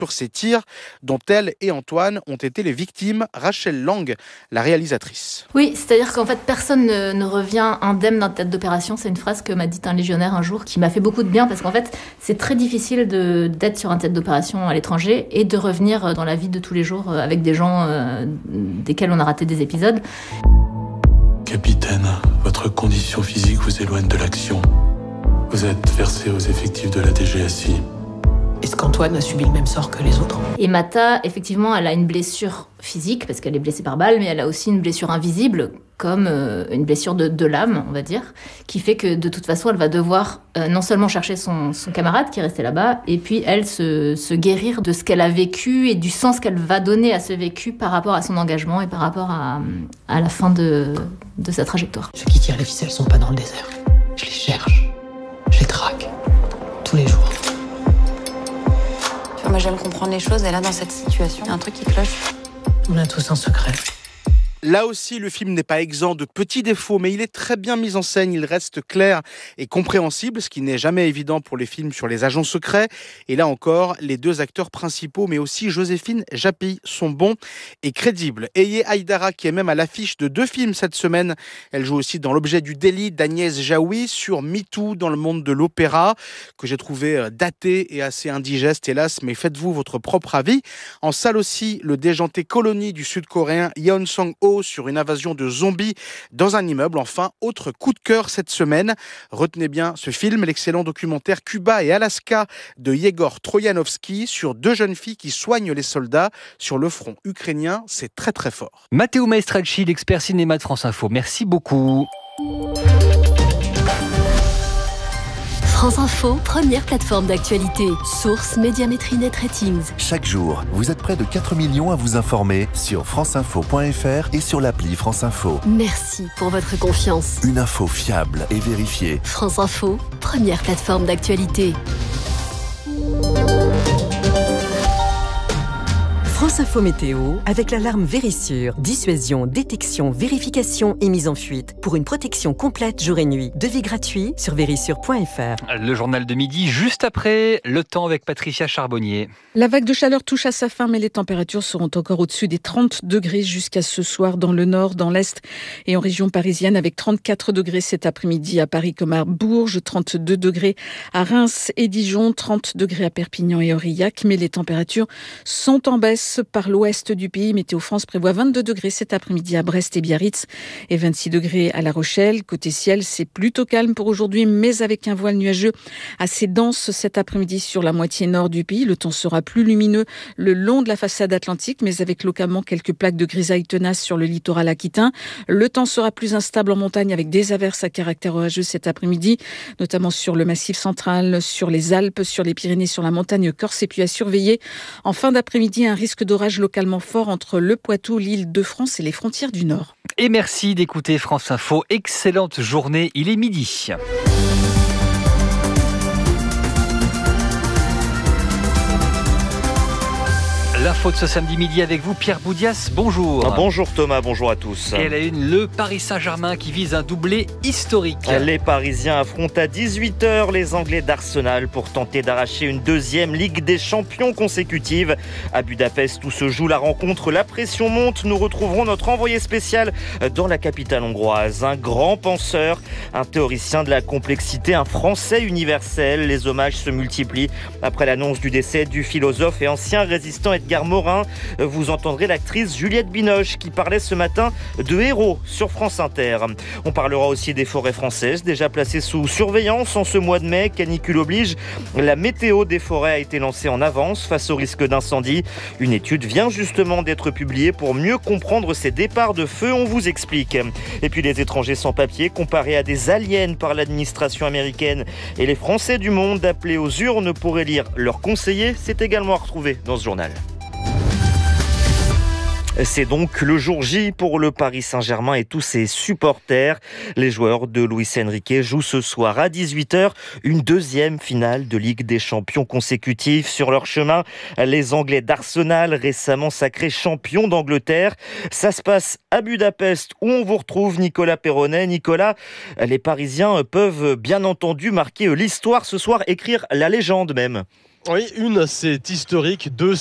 sur ces tirs dont elle et Antoine ont été les victimes. Rachel Lang, la réalisatrice. Oui, c'est-à-dire qu'en fait, personne ne revient indemne d'un théâtre d'opération. C'est une phrase que m'a dite un légionnaire un jour qui m'a fait beaucoup de bien parce qu'en fait, c'est très difficile d'être sur un théâtre d'opération à l'étranger et de revenir dans la vie de tous les jours avec des gens desquels on a raté des épisodes. Capitaine, votre condition physique vous éloigne de l'action. Vous êtes versé aux effectifs de la DGSI. Est-ce qu'Antoine a subi le même sort que les autres ? Et Mata, effectivement, elle a une blessure physique, parce qu'elle est blessée par balle, mais elle a aussi une blessure invisible, comme une blessure de l'âme, on va dire, qui fait que de toute façon, elle va devoir non seulement chercher son camarade qui est resté là-bas, et puis elle se guérir de ce qu'elle a vécu et du sens qu'elle va donner à ce vécu par rapport à son engagement et par rapport à la fin de sa trajectoire. Ceux qui tirent les ficelles sont pas dans le désert. Je les cherche, je les traque, tous les jours. Moi, j'aime comprendre les choses, et là, dans cette situation, il y a un truc qui cloche. On a tous un secret. Là aussi, le film n'est pas exempt de petits défauts, mais il est très bien mis en scène, il reste clair et compréhensible, ce qui n'est jamais évident pour les films sur les agents secrets. Et là encore, les deux acteurs principaux, mais aussi Joséphine Japy, sont bons et crédibles. Eye Haïdara, qui est même à l'affiche de 2 films cette semaine, elle joue aussi dans L'objet du délit d'Agnès Jaoui, sur MeToo dans le monde de l'opéra, que j'ai trouvé daté et assez indigeste, hélas, mais faites-vous votre propre avis. En salle aussi, le déjanté Colonie du sud-coréen Yeon Sang-ho sur une invasion de zombies dans un immeuble. Enfin, autre coup de cœur cette semaine. Retenez bien ce film, l'excellent documentaire Cuba et Alaska de Yegor Troyanovski sur 2 jeunes filles qui soignent les soldats sur le front ukrainien. C'est très très fort. Matteo Maestracci, l'expert cinéma de France Info. Merci beaucoup. France Info, première plateforme d'actualité. Source Médiamétrie Net Ratings. Chaque jour, vous êtes près de 4 millions à vous informer sur franceinfo.fr et sur l'appli France Info. Merci pour votre confiance. Une info fiable et vérifiée. France Info, première plateforme d'actualité. France Info Météo, avec l'alarme Vérissure. Dissuasion, détection, vérification et mise en fuite. Pour une protection complète jour et nuit. Devis gratuit sur vérissure.fr. Le journal de midi, juste après, le temps avec Patricia Charbonnier. La vague de chaleur touche à sa fin, mais les températures seront encore au-dessus des 30 degrés jusqu'à ce soir dans le nord, dans l'est et en région parisienne, avec 34 degrés cet après-midi à Paris comme à Bourges, 32 degrés à Reims et Dijon, 30 degrés à Perpignan et Aurillac. Mais les températures sont en baisse par l'ouest du pays. Météo France prévoit 22 degrés cet après-midi à Brest et Biarritz et 26 degrés à La Rochelle. Côté ciel, c'est plutôt calme pour aujourd'hui, mais avec un voile nuageux assez dense cet après-midi sur la moitié nord du pays. Le temps sera plus lumineux le long de la façade atlantique, mais avec localement quelques plaques de grisaille tenace sur le littoral aquitain. Le temps sera plus instable en montagne avec des averses à caractère orageux cet après-midi, notamment sur le Massif central, sur les Alpes, sur les Pyrénées, sur la montagne corse. Et puis à surveiller en fin d'après-midi un risque d'orage localement fort entre le Poitou, l'Île-de-France et les frontières du Nord. Et merci d'écouter France Info. Excellente journée, il est midi. L'info de ce samedi midi avec vous, Pierre Boudias, bonjour. Bonjour Thomas, bonjour à tous. Et à la une, le Paris Saint-Germain qui vise un doublé historique. Les Parisiens affrontent à 18h les Anglais d'Arsenal pour tenter d'arracher une 2e Ligue des Champions consécutive. À Budapest où se joue la rencontre, la pression monte. Nous retrouverons notre envoyé spécial dans la capitale hongroise. Un grand penseur, un théoricien de la complexité, un Français universel. Les hommages se multiplient après l'annonce du décès du philosophe et ancien résistant Edgar Morin. Vous entendrez l'actrice Juliette Binoche qui parlait ce matin de héros sur France Inter. On parlera aussi des forêts françaises déjà placées sous surveillance en ce mois de mai. Canicule oblige, la météo des forêts a été lancée en avance face au risque d'incendie. Une étude vient justement d'être publiée pour mieux comprendre ces départs de feu. On vous explique. Et puis les étrangers sans papier comparés à des aliens par l'administration américaine et les Français du monde appelés aux urnes pour élire leurs conseillers, c'est également à retrouver dans ce journal. C'est donc le jour J pour le Paris Saint-Germain et tous ses supporters. Les joueurs de Luis Enrique jouent ce soir à 18h une 2e finale de Ligue des Champions consécutive. Sur leur chemin, les Anglais d'Arsenal, récemment sacrés champions d'Angleterre. Ça se passe à Budapest où on vous retrouve Nicolas Perronnet. Nicolas, les Parisiens peuvent bien entendu marquer l'histoire ce soir, écrire la légende même. Oui, une, c'est historique. Deux,